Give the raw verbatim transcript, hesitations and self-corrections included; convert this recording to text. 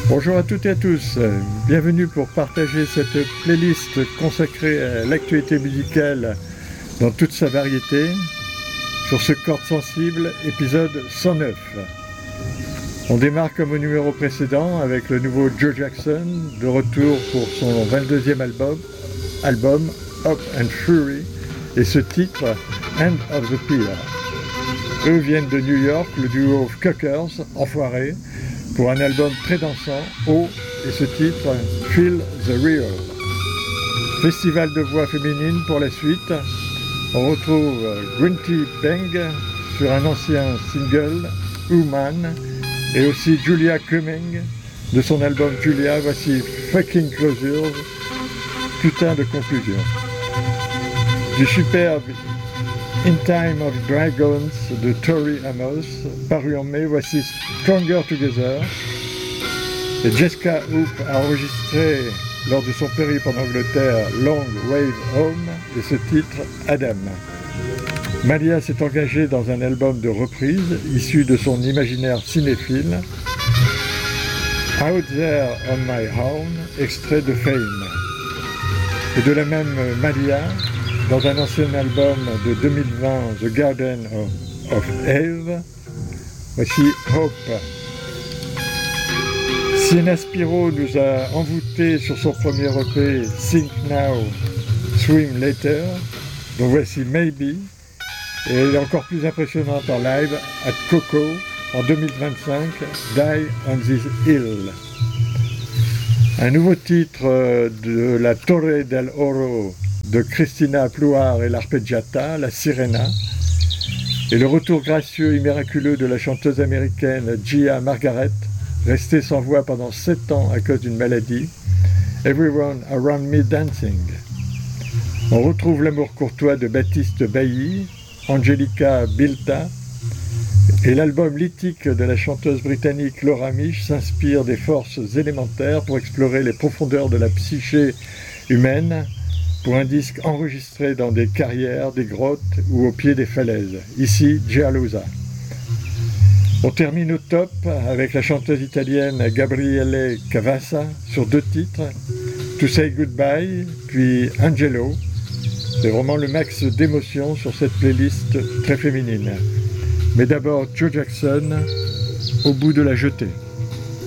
Bonjour à toutes et à tous, bienvenue pour partager cette playlist consacrée à l'actualité musicale dans toute sa variété sur ce Cordes Sensibles, épisode cent neuf. On démarre comme au numéro précédent avec le nouveau Joe Jackson, de retour pour son vingt-deuxième album, album Hope and Fury, et ce titre End of the Pier. Eux viennent de New York, le duo Cockers, enfoiré, pour un album très dansant, haut, et ce titre, Feel the Real. Festival de voix féminine pour la suite. On retrouve Grunty Bang sur un ancien single, Human, et aussi Julia Cumming de son album Julia. Voici Fucking Closures, putain de conclusion. Du superbe In Time of Dragons de Tori Amos, paru en mai, voici Stronger Together. Et Jessica Hoop a enregistré lors de son périple en Angleterre Long Wave Home et ce titre Adam. Malia s'est engagée dans un album de reprise issu de son imaginaire cinéphile, Out There on My Own, extrait de Fame. Et de la même Malia, dans un ancien album de deux mille vingt, The Garden of, of Eve, voici Hope. Sienna Spiro nous a envoûtés sur son premier E P Think Now, Swim Later, dont voici Maybe, et elle est encore plus impressionnante en live à Coco en deux mille vingt-cinq, Die on This Hill. Un nouveau titre de la Torre del Oro de Cristina Plouar et l'Arpeggiata, la Sirena, et le retour gracieux et miraculeux de la chanteuse américaine Gia Margaret, restée sans voix pendant sept ans à cause d'une maladie, Everyone Around Me Dancing. On retrouve l'amour courtois de Baptiste Bailly, Angelica Bilta, et l'album lithique de la chanteuse britannique Laura Misch s'inspire des forces élémentaires pour explorer les profondeurs de la psyché humaine, pour un disque enregistré dans des carrières, des grottes ou au pied des falaises. Ici, Giallosa. On termine au top avec la chanteuse italienne Gabriele Cavassa sur deux titres, To Say Goodbye, puis Angelo. C'est vraiment le max d'émotion sur cette playlist très féminine. Mais d'abord Joe Jackson, Au bout de la jetée.